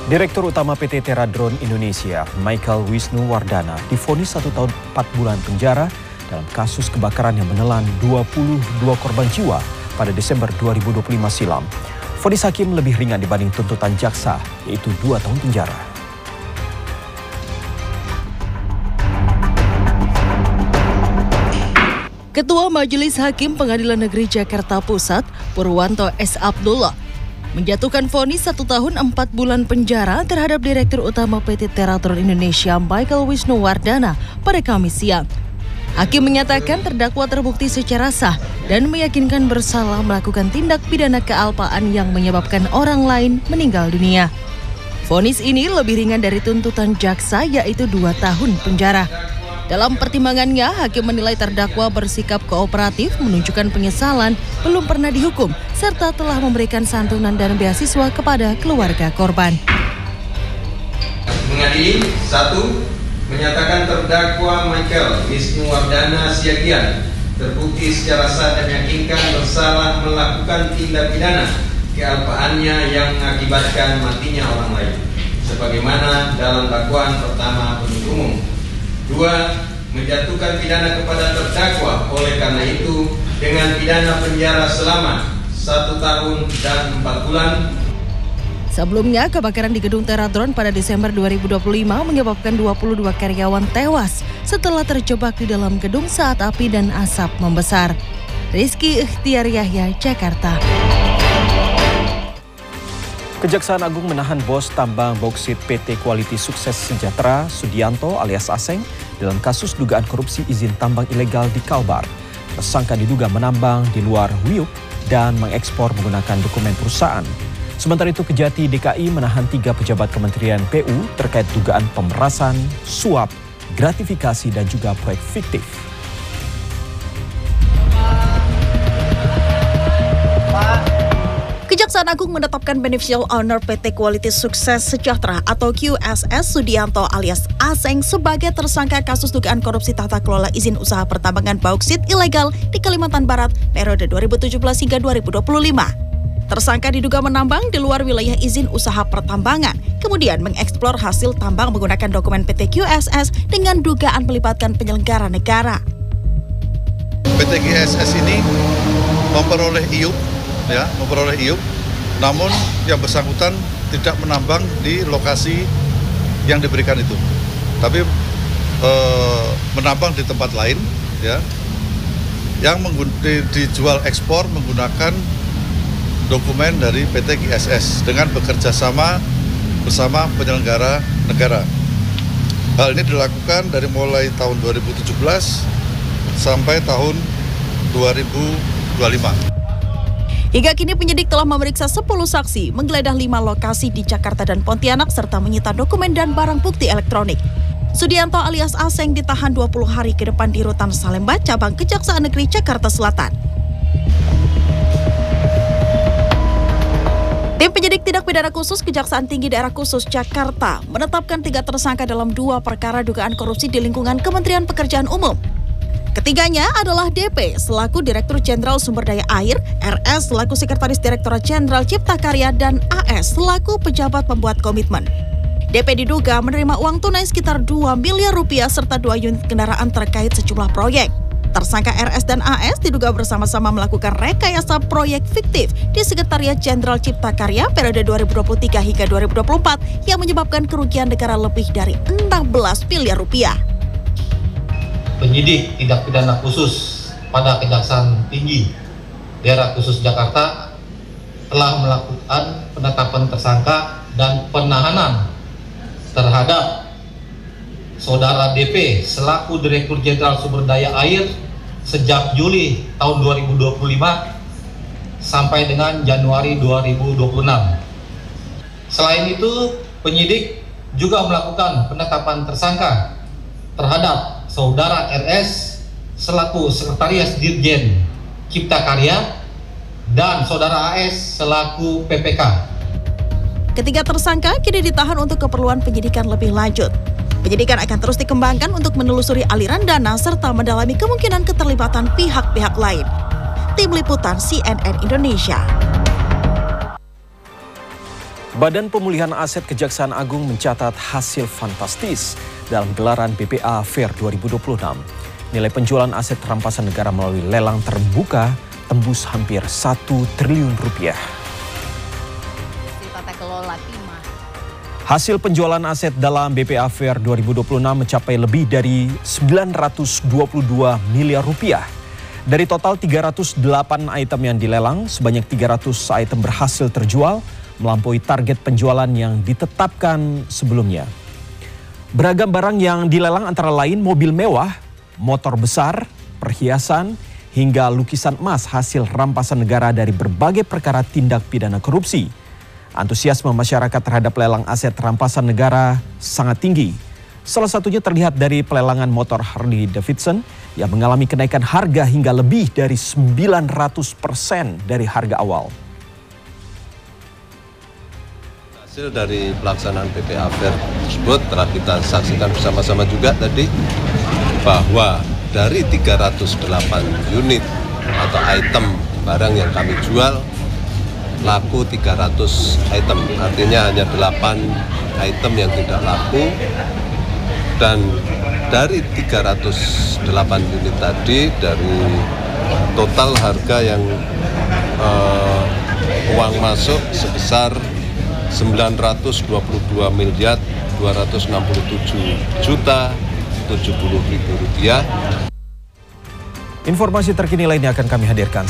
Direktur Utama PT Teradron Indonesia, Michael Wisnuwardana, divonis 1 tahun 4 bulan penjara dalam kasus kebakaran yang menelan 22 korban jiwa pada Desember 2025 silam. Vonis hakim lebih ringan dibanding tuntutan jaksa, yaitu 2 tahun penjara. Ketua Majelis Hakim Pengadilan Negeri Jakarta Pusat, Purwanto S. Abdullah, menjatuhkan vonis 1 tahun 4 bulan penjara terhadap Direktur Utama PT Teradron Indonesia Michael Wisnuwardana pada Kamis siang. Hakim menyatakan terdakwa terbukti secara sah dan meyakinkan bersalah melakukan tindak pidana kealpaan yang menyebabkan orang lain meninggal dunia. Vonis ini lebih ringan dari tuntutan jaksa, yaitu 2 tahun penjara. Dalam pertimbangannya, hakim menilai terdakwa bersikap kooperatif, menunjukkan penyesalan, belum pernah dihukum, serta telah memberikan santunan dan beasiswa kepada keluarga korban. Mengadili 1. Menyatakan terdakwa Michael Wisnuwardana Siagian terbukti secara sah dan meyakinkan bersalah melakukan tindak pidana kealpaannya yang mengakibatkan matinya orang lain, sebagaimana dalam dakwaan pertama penuntut umum. 2. Menjatuhkan pidana kepada terdakwa oleh karena itu dengan pidana penjara selama 1 tahun dan 4 bulan. Sebelumnya, kebakaran di gedung Teradron pada Desember 2025 menyebabkan 22 karyawan tewas setelah terjebak di dalam gedung saat api dan asap membesar. Rizky Ikhtiar Yahya, Jakarta. Kejaksaan Agung menahan bos tambang bauksit PT Quality Sukses Sejahtera Sudianto alias Aseng dalam kasus dugaan korupsi izin tambang ilegal di Kalbar. Tersangka diduga menambang di luar WIUP dan mengekspor menggunakan dokumen perusahaan. Sementara itu, Kejati DKI menahan 3 pejabat Kementerian PU terkait dugaan pemerasan, suap, gratifikasi dan juga proyek fiktif. Kejaksaan Agung menetapkan beneficial owner PT Quality Sukses Sejahtera atau QSS Sudianto alias Aseng sebagai tersangka kasus dugaan korupsi tata kelola izin usaha pertambangan bauksit ilegal di Kalimantan Barat periode 2017 hingga 2025. Tersangka diduga menambang di luar wilayah izin usaha pertambangan, kemudian mengeksplor hasil tambang menggunakan dokumen PT QSS dengan dugaan melibatkan penyelenggara negara. PT QSS ini memperoleh IUP, namun yang bersangkutan tidak menambang di lokasi yang diberikan itu, tapi menambang di tempat lain, yang dijual ekspor menggunakan dokumen dari PT QSS dengan bekerja sama bersama penyelenggara negara. Hal ini dilakukan dari mulai tahun 2017 sampai tahun 2025. Hingga kini penyidik telah memeriksa 10 saksi, menggeledah 5 lokasi di Jakarta dan Pontianak, serta menyita dokumen dan barang bukti elektronik. Sudianto alias Aseng ditahan 20 hari ke depan di Rutan Salemba, Cabang Kejaksaan Negeri Jakarta Selatan. Tim penyidik tindak pidana khusus Kejaksaan Tinggi Daerah Khusus Jakarta menetapkan 3 tersangka dalam 2 perkara dugaan korupsi di lingkungan Kementerian Pekerjaan Umum. Ketiganya adalah DP selaku Direktur Jenderal Sumber Daya Air, RS selaku Sekretaris Direktorat Jenderal Cipta Karya, dan AS selaku pejabat pembuat komitmen. DP diduga menerima uang tunai sekitar 2 miliar rupiah serta 2 unit kendaraan terkait sejumlah proyek. Tersangka RS dan AS diduga bersama-sama melakukan rekayasa proyek fiktif di Sekretariat Jenderal Cipta Karya periode 2023 hingga 2024 yang menyebabkan kerugian negara lebih dari 16 miliar rupiah. Penyidik tindak pidana khusus pada Kejaksaan Tinggi Daerah Khusus Jakarta telah melakukan penetapan tersangka dan penahanan terhadap Saudara DP selaku Direktur Jenderal Sumber Daya Air sejak Juli tahun 2025 sampai dengan Januari 2026. Selain itu, penyidik juga melakukan penetapan tersangka terhadap Saudara RS selaku Sekretaris Dirjen Cipta Karya dan Saudara AS selaku PPK. Ketiga tersangka kini ditahan untuk keperluan penyidikan lebih lanjut. Penyidikan akan terus dikembangkan untuk menelusuri aliran dana serta mendalami kemungkinan keterlibatan pihak-pihak lain. Tim Liputan CNN Indonesia. Badan Pemulihan Aset Kejaksaan Agung mencatat hasil fantastis dalam gelaran BPA Fair 2026. Nilai penjualan aset rampasan negara melalui lelang terbuka tembus hampir 1 triliun rupiah. Tata kelola timah. Hasil penjualan aset dalam BPA Fair 2026 mencapai lebih dari 922 miliar rupiah. Dari total 308 item yang dilelang, sebanyak 300 item berhasil terjual, melampaui target penjualan yang ditetapkan sebelumnya. Beragam barang yang dilelang antara lain mobil mewah, motor besar, perhiasan, hingga lukisan emas hasil rampasan negara dari berbagai perkara tindak pidana korupsi. Antusiasme masyarakat terhadap lelang aset rampasan negara sangat tinggi. Salah satunya terlihat dari pelelangan motor Harley Davidson yang mengalami kenaikan harga hingga lebih dari 900% dari harga awal. Hasil dari pelaksanaan BPA Fair tersebut telah kita saksikan bersama-sama juga tadi bahwa dari 308 unit atau item barang yang kami jual laku 300 item, artinya hanya 8 item yang tidak laku. Dan dari 308 unit tadi, dari total harga yang uang masuk sebesar 922 miliar 267 juta 70.000 rupiah. Informasi terkini lainnya akan kami hadirkan